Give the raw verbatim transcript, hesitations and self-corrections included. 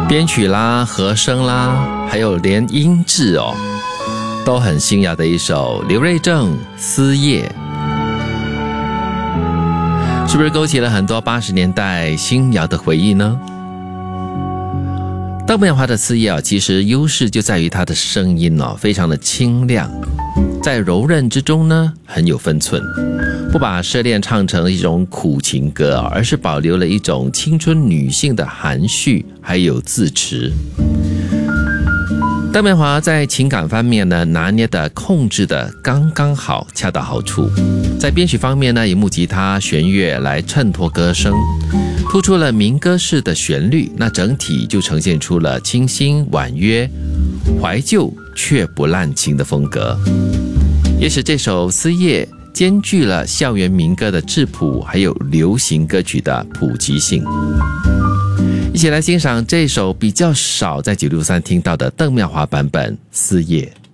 编曲啦、和声啦，还有连音质哦，都很新雅的一首刘瑞正《思夜》，是不是勾起了很多八十年代新谣的回忆呢？邓美华的《思夜》啊，其实优势就在于她的声音哦，非常的清亮，在柔韧之中呢，很有分寸，不把失恋唱成一种苦情歌，而是保留了一种青春女性的含蓄还有自持。邓美华在情感方面呢，拿捏的控制的刚刚好，恰到好处。在编曲方面呢，以木吉他、弦乐来衬托歌声，突出了民歌式的旋律，那整体就呈现出了清新婉约、怀旧却不滥情的风格，也使这首《思夜》兼具了校园民歌的质朴，还有流行歌曲的普及性。一起来欣赏这首比较少在九六三听到的邓妙华版本《思夜》。